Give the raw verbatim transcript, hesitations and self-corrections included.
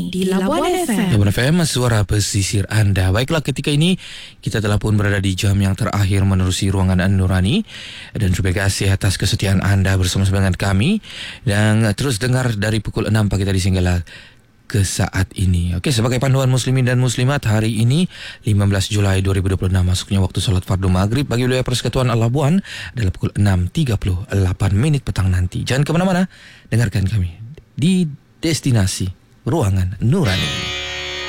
Nurani di Labuan F M. Labuan F M, suara pesisir anda. Baiklah, ketika ini kita telah pun berada di jam yang terakhir menerusi ruangan Nurani. Dan terima kasih atas kesetiaan anda bersama-sama dengan kami. Dan terus dengar dari pukul enam pagi tadi sehinggalah ke saat ini. Okey, sebagai panduan muslimin dan muslimat, hari ini lima belas Julai dua ribu dua puluh enam, masuknya waktu solat fardu maghrib bagi wilayah Persekutuan Al-Labuan adalah pukul enam tiga puluh lapan minit petang nanti. Jangan ke mana-mana, dengarkan kami di destinasi ruangan Nurani.